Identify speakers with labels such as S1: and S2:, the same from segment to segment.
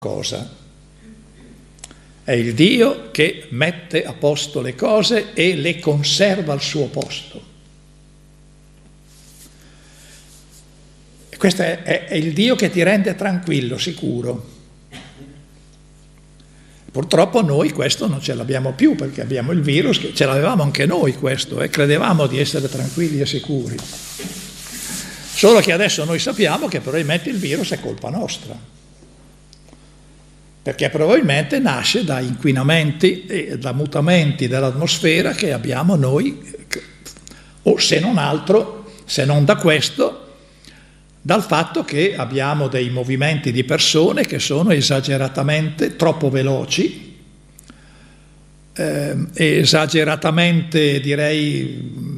S1: cosa. È il Dio che mette a posto le cose e le conserva al suo posto. E questo è il Dio che ti rende tranquillo, sicuro. Purtroppo noi questo non ce l'abbiamo più, perché abbiamo il virus, che ce l'avevamo anche noi questo, e credevamo di essere tranquilli e sicuri. Solo che adesso noi sappiamo che probabilmente il virus è colpa nostra, perché probabilmente nasce da inquinamenti e da mutamenti dell'atmosfera che abbiamo noi, o se non altro, se non da questo, dal fatto che abbiamo dei movimenti di persone che sono esageratamente troppo veloci, esageratamente, direi,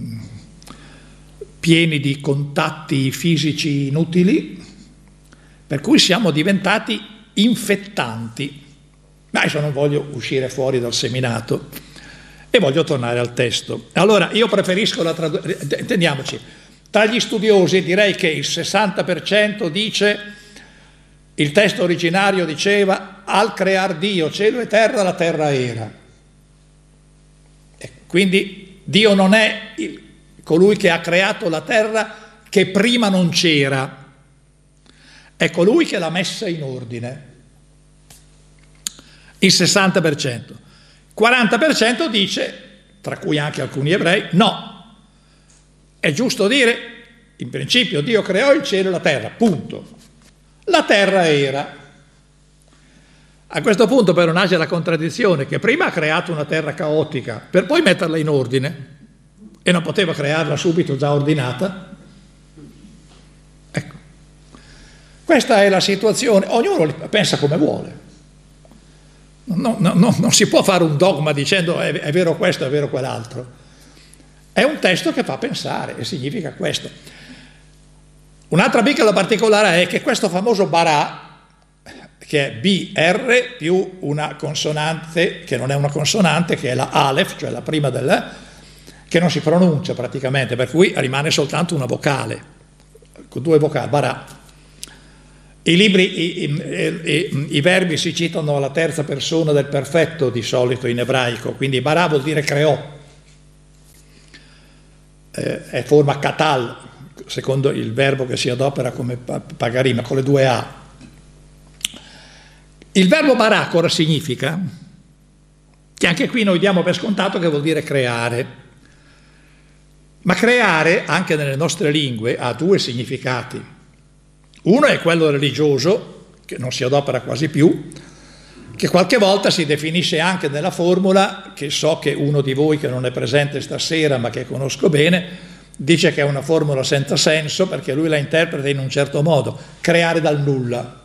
S1: pieni di contatti fisici inutili, per cui siamo diventati infettanti. Ma adesso non voglio uscire fuori dal seminato e voglio tornare al testo. Allora, io preferisco la traduzione, intendiamoci, tra gli studiosi direi che il 60% dice, il testo originario diceva, al crear Dio cielo e terra, la terra era. E quindi Dio non è colui che ha creato la terra che prima non c'era, è colui che l'ha messa in ordine. Il 60%. 40% dice, tra cui anche alcuni ebrei, no. È giusto dire, in principio Dio creò il cielo e la terra, punto. La terra era. A questo punto però nasce la contraddizione che prima ha creato una terra caotica per poi metterla in ordine e non poteva crearla subito già ordinata. Ecco. Questa è la situazione, ognuno pensa come vuole. Non si può fare un dogma dicendo è vero questo, è vero quell'altro. È un testo che fa pensare e significa questo. Un'altra piccola particolare è che questo famoso bara, che è BR più una consonante, che non è una consonante, che è la Aleph, cioè la prima della, che non si pronuncia praticamente, per cui rimane soltanto una vocale, con due vocali, bara. I libri, i verbi si citano alla terza persona del perfetto di solito in ebraico, quindi bara vuol dire creò. È forma katal, secondo il verbo che si adopera come pagarima, con le due A. Il verbo bara cosa significa? Che anche qui noi diamo per scontato che vuol dire creare. Ma creare, anche nelle nostre lingue, ha due significati. Uno è quello religioso, che non si adopera quasi più, che qualche volta si definisce anche nella formula, che so che uno di voi che non è presente stasera ma che conosco bene, dice che è una formula senza senso perché lui la interpreta in un certo modo, creare dal nulla.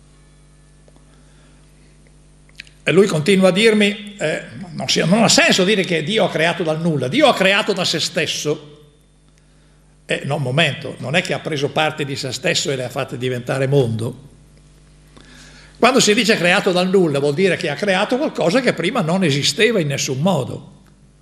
S1: E lui continua a dirmi, non ha senso dire che Dio ha creato dal nulla, Dio ha creato da se stesso. No, un momento, non è che ha preso parte di se stesso e le ha fatte diventare mondo. Quando si dice creato dal nulla vuol dire che ha creato qualcosa che prima non esisteva in nessun modo.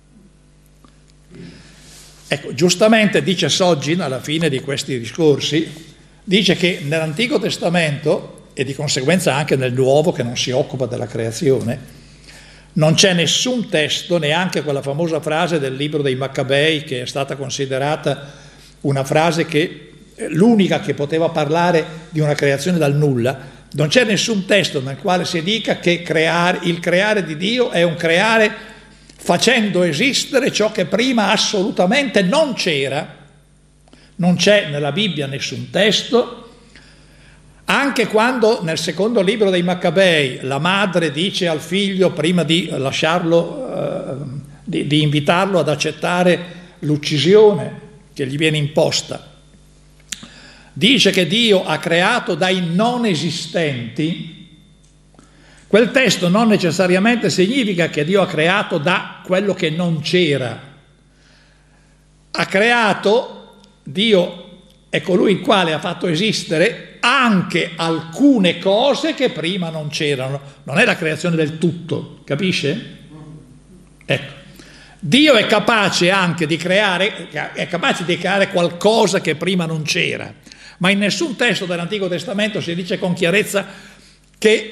S1: Ecco, giustamente dice Soggin alla fine di questi discorsi, dice che nell'Antico Testamento e di conseguenza anche nel Nuovo, che non si occupa della creazione, non c'è nessun testo, neanche quella famosa frase del libro dei Maccabei che è stata considerata una frase che l'unica che poteva parlare di una creazione dal nulla. Non c'è nessun testo nel quale si dica che il creare di Dio è un creare facendo esistere ciò che prima assolutamente non c'era. Non c'è nella Bibbia nessun testo, anche quando nel secondo libro dei Maccabei la madre dice al figlio, prima di lasciarlo, di invitarlo ad accettare l'uccisione che gli viene imposta, dice che Dio ha creato dai non esistenti. Quel testo non necessariamente significa che Dio ha creato da quello che non c'era. Ha creato, Dio è colui il quale ha fatto esistere anche alcune cose che prima non c'erano. Non è la creazione del tutto, capisce? Ecco. Dio è capace anche di creare, qualcosa che prima non c'era, ma in nessun testo dell'Antico Testamento si dice con chiarezza che